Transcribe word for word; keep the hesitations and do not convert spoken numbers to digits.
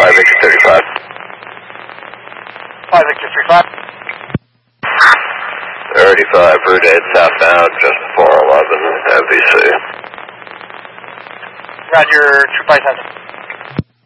five Victor thirty-five. five Victor thirty-five. thirty-five, route eight southbound, just before eleven, M V C. Roger, Troop five seven.